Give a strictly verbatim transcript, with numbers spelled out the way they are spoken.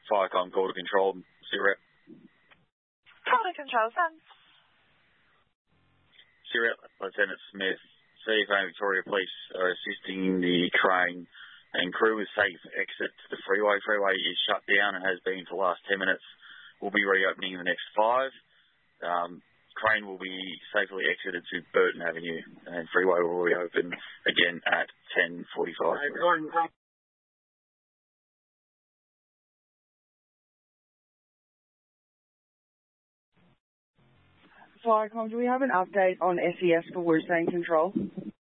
Firecom call to control. Sit-rep. Call to control, son. Sit-rep, Lieutenant Smith. C F A Victoria Police are assisting the train and crew with safe exit to the freeway. Freeway is shut down and has been for the last ten minutes. We'll be reopening in the next five. Um, train will be safely exited to Burton Avenue and freeway will reopen again at ten forty-five. Firecom, do we have an update on S E S for Woosnam Control?